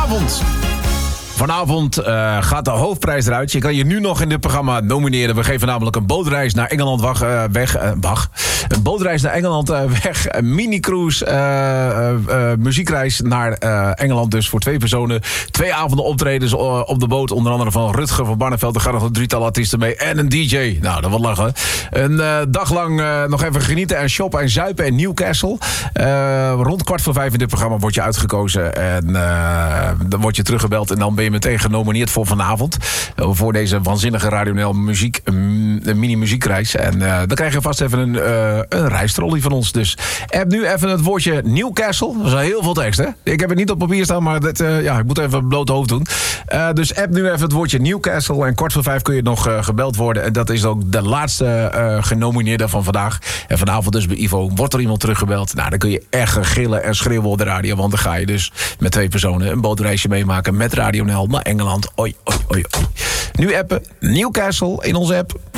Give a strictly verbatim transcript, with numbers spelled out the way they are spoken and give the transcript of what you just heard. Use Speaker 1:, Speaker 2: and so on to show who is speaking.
Speaker 1: vanavond... Vanavond uh, gaat de hoofdprijs eruit. Je kan je nu nog in dit programma nomineren. We geven namelijk een bootreis naar Engeland wag, uh, weg. Uh, wacht. Een bootreis naar Engeland uh, weg. Een mini-cruise uh, uh, uh, muziekreis naar uh, Engeland. Dus voor twee personen. Twee avonden optredens uh, op de boot. Onder andere van Rutger van Barneveld. Er gaan nog een drietal artiesten mee. En een D J. Nou, dat wordt lachen. Een uh, dag lang uh, nog even genieten en shoppen en zuipen in Newcastle. Uh, rond kwart voor vijf in dit programma word je uitgekozen. En uh, dan word je teruggebeld. En dan ben je meteen genomineerd voor vanavond. Uh, voor deze waanzinnige Radio N L muziek, uh, mini-muziekreis. En uh, dan krijg je vast even een, uh, een reistrolley van ons. Dus app nu even het woordje Newcastle. Dat is al heel veel tekst, hè? Ik heb het niet op papier staan, maar dat, uh, ja, ik moet even het blote hoofd doen. Uh, dus app nu even het woordje Newcastle. En kwart voor vijf kun je nog uh, gebeld worden. En dat is ook de laatste uh, genomineerde van vandaag. En vanavond dus bij Ivo wordt er iemand teruggebeld. Nou, dan kun je echt gillen en schreeuwen op de radio. Want dan ga je dus met twee personen een bootreisje meemaken met Radio N L naar Engeland. Oi, oi, oi, oi. Nu appen Newcastle in onze app.